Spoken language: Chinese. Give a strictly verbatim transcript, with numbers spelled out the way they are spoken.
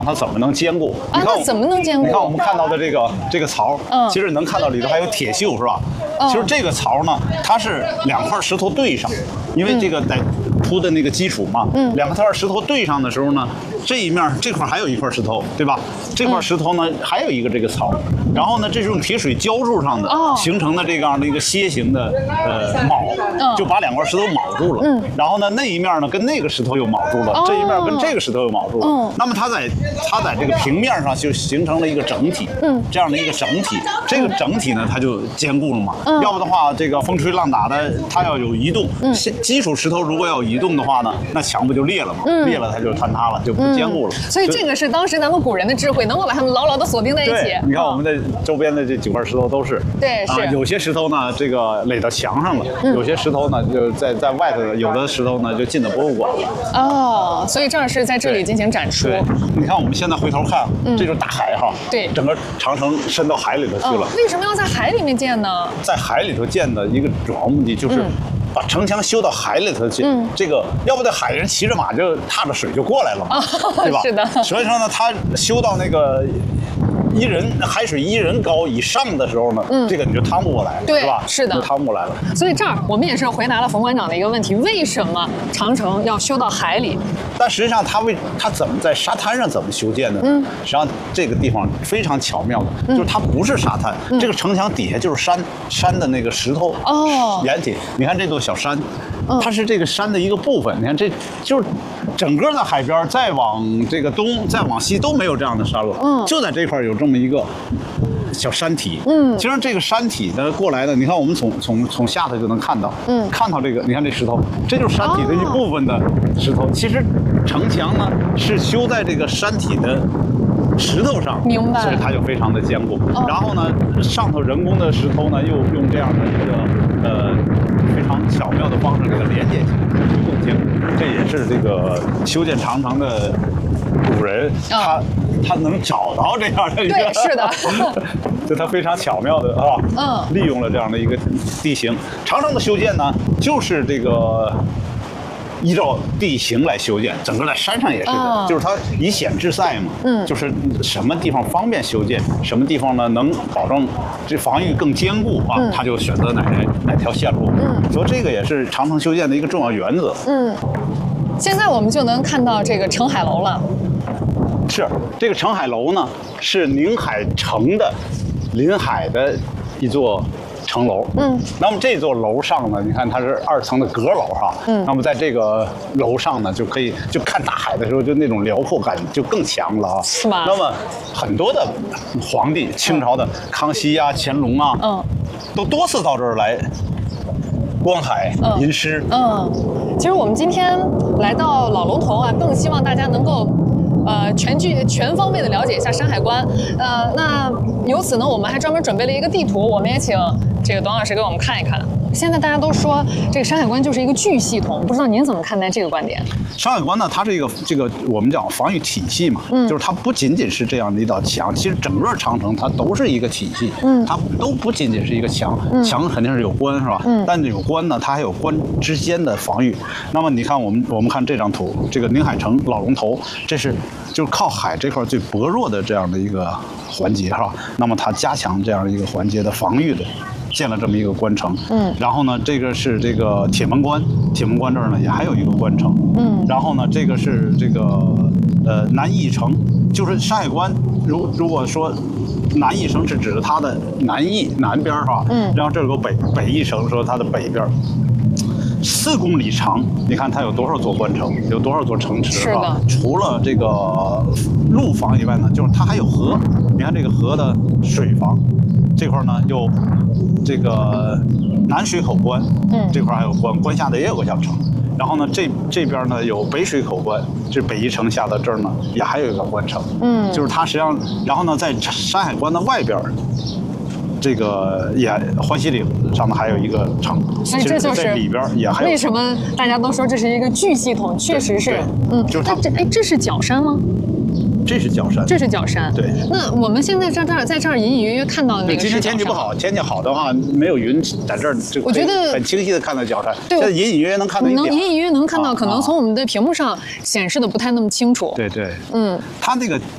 它怎么能坚固？ 啊， 你看那怎么能坚固？ 你看我们看到的这个这个槽， 嗯， 其实能看到里头还有铁锈，是吧？ 嗯、 其实这个槽呢，它是两块石头对上，因为这个得铺的那个基础嘛，嗯，两块石头对上的时候呢，这一面这块还有一块石头，对吧？这块石头呢、嗯、还有一个这个槽，然后呢，这是用铁水浇筑上的， 哦、 形成的这样的一个楔形的呃铆，嗯、就把两块石头铆住了。嗯，然后呢，那一面呢跟那个石头又铆住了，哦、这一面跟这个石头又铆住了。哦、那么它在它在这个平面上就形成了一个整体，嗯，这样的一个整体，这个整体呢它就坚固了嘛。嗯，要不的话，这个风吹浪打的，它要有移动，嗯，基础石头如果要有移动的话呢，那墙不就裂了吗？嗯，裂了它就坍塌了，就不坚固了。 嗯、所以这个是当时咱们古人的智慧，能够把它们牢牢的锁定在一起。 对，你看我们的周边的这几块石头都是， 对，是、 啊、有些石头呢，这个垒到墙上了，嗯、有些石头呢就在在外头，有的石头呢就进到博物馆了。 哦，所以这儿是在这里进行展出。 对，你看我们现在回头看，嗯、这就是大海哈， 对， 整个长城伸到海里头去了。 哦、为什么要在海里面建呢？ 在海里头建的一个主要目的就是。嗯把城墙修到海里头去，嗯、这个要不得海人骑着马就踏着水就过来了嘛，哦、对吧？ 是的。 所以说呢，他修到那个一人海水一人高以上的时候呢，嗯、这个你就趟不过来了， 对， 是吧？ 是的， 就趟不过来了。 所以这儿我们也是回答了冯馆长的一个问题：为什么长城要修到海里？ 但实际上，他为他怎么在沙滩上怎么修建的呢？嗯，实际上这个地方非常巧妙的，嗯、就是它不是沙滩，嗯、这个城墙底下就是山山的那个石头哦， 岩体。你看这座小山。它是这个山的一个部分，你看，这就是整个的海边，再往这个东，再往西都没有这样的山了。嗯，就在这块有这么一个小山体。嗯，其实这个山体呢过来的，你看我们从从从下头就能看到。嗯，看到这个，你看这石头，这就是山体的一部分的石头。哦、其实城墙呢是修在这个山体的石头上， 明白， 所以它就非常的坚固。哦、然后呢，上头人工的石头呢，又用这样的一个呃非常巧妙的方式给它连接起来，就更坚固。这也是这个修建长城的古人，哦、他他能找到这样的一个， 对，是的， 就他非常巧妙的啊，嗯，利用了这样的一个地形。长城的修建呢，就是这个。依照地形来修建，整个在山上也是的，哦、就是它以险制塞嘛，嗯，就是什么地方方便修建，什么地方呢能保证这防御更坚固啊，嗯、他就选择哪哪条线路，嗯，所以这个也是长城修建的一个重要原则。 嗯，现在我们就能看到这个城海楼了。 是这个城海楼呢，是宁海城的临海的一座。城楼，嗯，那么这座楼上呢，你看它是二层的阁楼哈，嗯，那么在这个楼上呢，就可以就看大海的时候，就那种辽阔感就更强了啊， 是吗？ 那么很多的皇帝，清朝的康熙啊、乾隆啊，嗯，都多次到这儿来观海、吟诗， 嗯，其实我们今天来到老龙头啊，更希望大家能够。呃，全剧全方位的了解一下山海关，呃，那由此呢，我们还专门准备了一个地图，我们也请这个董老师给我们看一看。现在大家都说这个山海关就是一个巨系统，不知道您怎么看待这个观点？ 山海关呢，它是一个这个我们讲防御体系嘛，嗯，就是它不仅仅是这样的一道墙，其实整个长城它都是一个体系，嗯，它都不仅仅是一个墙，嗯、墙肯定是有关是吧？嗯，但有关呢，它还有关之间的防御。那么你看我们我们看这张图，这个宁海城老龙头，这是就是靠海这块最薄弱的这样的一个环节哈。那么它加强这样一个环节的防御的。建了这么一个关城，嗯，然后呢，这个是这个铁门关，铁门关这儿呢也还有一个关城，嗯，然后呢，这个是这个呃南翼城，就是山海关，如如果说南翼城是指的它的南翼南边哈，嗯，然后这有个北北翼城说它的北边。四公里长，你看它有多少座关城，有多少座城池啊？除了这个陆防以外呢，就是它还有河。你看这个河的水防，这块呢有这个南水口关，嗯，这块还有关，关下的也有个小城。然后呢，这这边呢有北水口关，这北一城下到这儿呢，也还有一个关城。嗯，就是它实际上，然后呢，在山海关的外边。这个也欢喜岭上面还有一个城， 所以这就是里边也还有。 为什么大家都说这是一个巨系统？确实是，嗯， 就是它。 这哎，这是角山吗？ 这是角山， 这是角山。 对。 那我们现在在这儿，在这儿隐隐约约看到的那个是角山。 今天天气不好，天气好的话，没有云，在这儿就我觉得很清晰的看到角山。 对， 现在隐隐约约能看到一点。 能隐隐约约能看到，可能从我们的屏幕上显示的不太那么清楚。 对对，嗯，它那个